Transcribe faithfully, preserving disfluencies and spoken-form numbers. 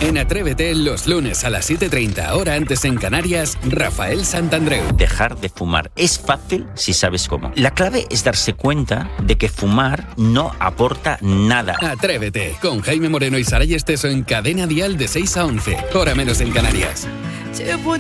En Atrévete, los lunes a las siete y treinta, hora antes en Canarias, Rafael Santandreu. Dejar de fumar es fácil si sabes cómo. La clave es darse cuenta de que fumar no aporta nada. Atrévete, con Jaime Moreno y Saray Esteso en Cadena Dial de seis a once, hora menos en Canarias.